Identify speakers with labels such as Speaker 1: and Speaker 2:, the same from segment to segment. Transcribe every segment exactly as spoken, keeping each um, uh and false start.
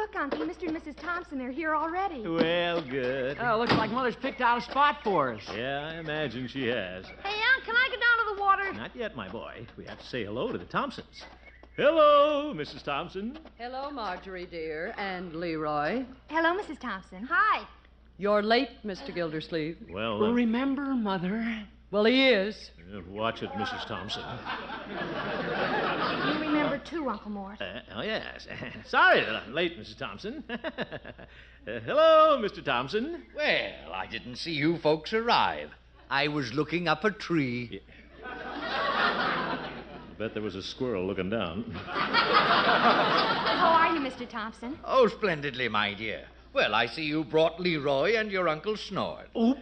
Speaker 1: look, Unky, Mister and Missus Thompson are here already.
Speaker 2: Well, good.
Speaker 3: Oh, looks like Mother's picked out a spot for us.
Speaker 2: Yeah, I imagine she has.
Speaker 4: Hey, Unc, can I go down to the water?
Speaker 2: Not yet, my boy. We have to say hello to the Thompsons. Hello, Missus Thompson.
Speaker 5: Hello, Marjorie, dear, and Leroy.
Speaker 1: Hello, Missus Thompson.
Speaker 4: Hi.
Speaker 5: You're late, Mister Gildersleeve.
Speaker 2: Well,
Speaker 3: Well,
Speaker 2: uh,
Speaker 3: remember, Mother?
Speaker 5: Well, he is.
Speaker 2: uh, watch it, Missus Thompson.
Speaker 1: You remember, too, Uncle Mort.
Speaker 2: Uh, oh, yes. Sorry that I'm late, Missus Thompson. uh, hello, Mister Thompson.
Speaker 6: Well, I didn't see you folks arrive. I was looking up a tree.
Speaker 2: Bet there was a squirrel looking down.
Speaker 1: How are you, Mister Thompson?
Speaker 6: Oh, splendidly, my dear. Well, I see you brought Leroy and your Uncle Snort.
Speaker 3: Oop.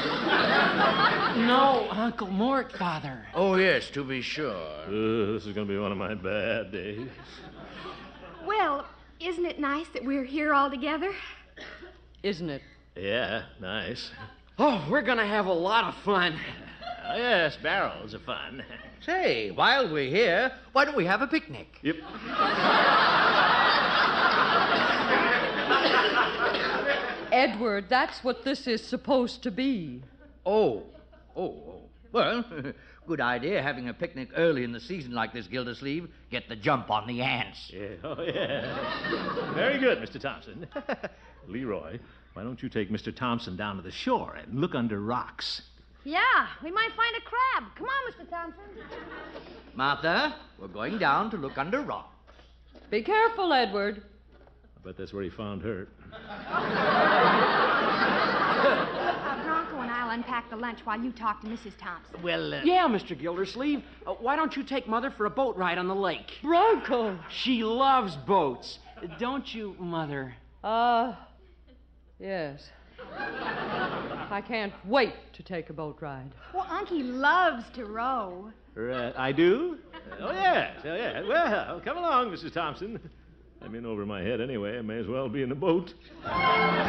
Speaker 3: No, Uncle Mort, Father.
Speaker 6: Oh, yes, to be sure.
Speaker 2: Uh, this is going to be one of my bad days.
Speaker 1: Well, isn't it nice that we're here all together?
Speaker 5: Isn't it?
Speaker 2: Yeah, nice.
Speaker 3: Oh, we're going to have a lot of fun.
Speaker 2: Oh, yes, barrels are fun.
Speaker 6: Say, while we're here, why don't we have a picnic?
Speaker 2: Yep.
Speaker 5: Edward, that's what this is supposed to be.
Speaker 6: Oh, oh, oh. Well, good idea having a picnic early in the season like this, Gildersleeve. Get the jump on the ants.
Speaker 2: Yeah, oh, yeah. Very good, Mister Thompson. Leroy, why don't you take Mister Thompson down to the shore and look under rocks?
Speaker 4: Yeah, we might find a crab. Come on, Mister Thompson.
Speaker 6: Martha, we're going down to look under rock.
Speaker 5: Be careful, Edward.
Speaker 2: I bet that's where he found her.
Speaker 1: Uh, Bronco and I'll unpack the lunch while you talk to Missus Thompson.
Speaker 6: Well, uh,
Speaker 3: Yeah, Mister Gildersleeve. Uh, why don't you take Mother for a boat ride on the lake?
Speaker 5: Bronco.
Speaker 3: She loves boats. Don't you, Mother?
Speaker 5: Uh, yes. I can't wait to take a boat ride.
Speaker 1: Well, Unky loves to row.
Speaker 2: Right, I do? Oh, yes, oh, yes. Well, come along, Missus Thompson. I'm in over my head anyway. I may as well be in the boat.